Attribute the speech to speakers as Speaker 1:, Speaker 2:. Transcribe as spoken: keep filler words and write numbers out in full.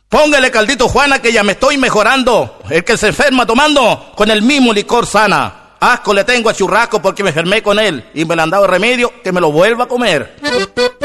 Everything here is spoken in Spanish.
Speaker 1: Póngale caldito Juana que ya me estoy mejorando. El que se enferma tomando, con el mismo licor sana. Asco le tengo a churrasco porque me enfermé con él y me le han dado remedio que me lo vuelva a comer.